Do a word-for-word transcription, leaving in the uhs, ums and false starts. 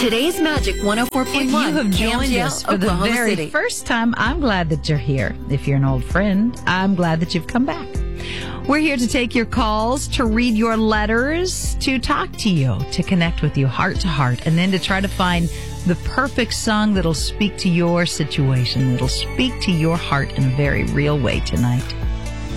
Today's Magic one oh four point one. If you have joined Camgale, us for Oklahoma the very City. first time, I'm glad that you're here. If you're an old friend, I'm glad that you've come back. We're here to take your calls, to read your letters, to talk to you, to connect with you heart to heart, and then to try to find the perfect song that'll speak to your situation, that'll speak to your heart in a very real way tonight.